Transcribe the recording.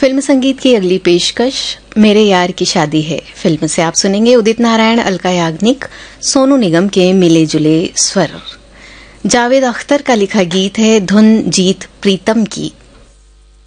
Film संगीत की अगली पेशकश मेरे यार की शादी है फिल्म से आप सुनेंगे उदित नारायण, अलका याग्निक, सोनू निगम के मिले जुले स्वर। जावेद अख्तर का लिखा गीत है, धुन जीत प्रीतम की।